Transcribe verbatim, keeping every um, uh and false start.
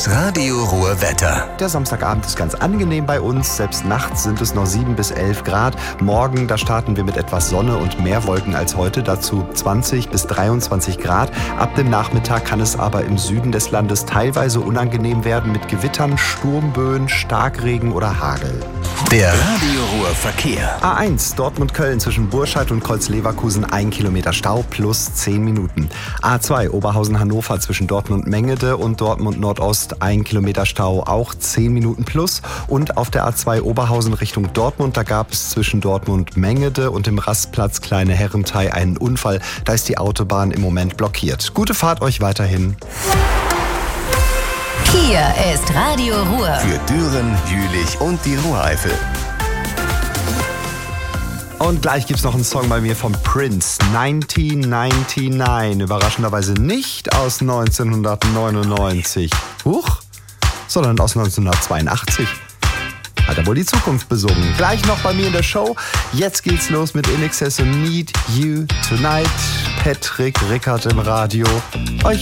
Das Radio Ruhr Wetter. Der Samstagabend ist ganz angenehm bei uns. Selbst nachts sind es noch sieben bis elf Grad. Morgen, da starten wir mit etwas Sonne und mehr Wolken als heute. Dazu zwanzig bis dreiundzwanzig Grad. Ab dem Nachmittag kann es aber im Süden des Landes teilweise unangenehm werden mit Gewittern, Sturmböen, Starkregen oder Hagel. Der Radio Ruhr Verkehr. A eins Dortmund-Köln zwischen Burscheid und Kreuz-Leverkusen ein Kilometer Stau plus zehn Minuten. A zwei Oberhausen-Hannover zwischen Dortmund-Mengede und Dortmund-Nordost ein Kilometer Stau, auch zehn Minuten plus. Und auf der A zwei Oberhausen Richtung Dortmund, da gab es zwischen Dortmund-Mengede und dem Rastplatz Kleine Herrentei einen Unfall. Da ist die Autobahn im Moment blockiert. Gute Fahrt euch weiterhin. Hier ist Radio Ruhr. Für Düren, Jülich und die Ruhreifel. Und gleich gibt's noch einen Song bei mir von Prince, neunzehnhundertneunundneunzig. Überraschenderweise nicht aus neunzehnhundertneunundneunzig. Huch, sondern aus neunzehnhundertzweiundachtzig. Hat er wohl die Zukunft besungen. Gleich noch bei mir in der Show. Jetzt geht's los mit In Excess und Need You Tonight. Patrick Rickard im Radio. Euch